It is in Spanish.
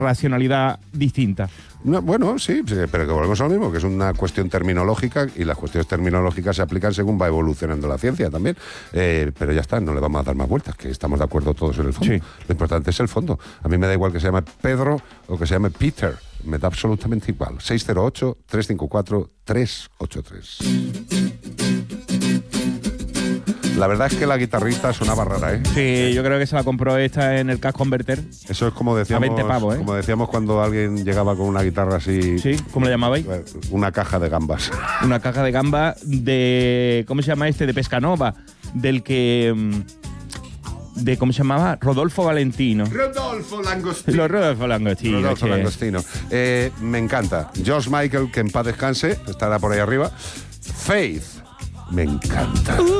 racionalidad distinta. No, bueno, sí, pero que volvemos a lo mismo, que es una cuestión terminológica y las cuestiones terminológicas se aplican según va evolucionando la ciencia también. Pero ya está, no le vamos a dar más vueltas, que estamos de acuerdo todos en el fondo. Sí. Lo importante es el fondo. A mí me da igual que se llame Pedro o que se llame Peter. Me da absolutamente igual. 608-354-383. La verdad es que la guitarrista sonaba rara, ¿eh? Sí, yo creo que se la compró esta en el Cash Converter. Eso es como decíamos, a 20 pavos, ¿eh? Como decíamos cuando alguien llegaba con una guitarra así. Sí, ¿cómo la llamabais? Una caja de gambas. Una caja de gamba de... ¿Cómo se llama este? De Pescanova. Del que... de ¿cómo se llamaba? Rodolfo Valentino. Rodolfo Langostino. Rodolfo Langostino. Rodolfo Langostino. Me encanta. George Michael, que en paz descanse, estará por ahí arriba. Faith, me encanta.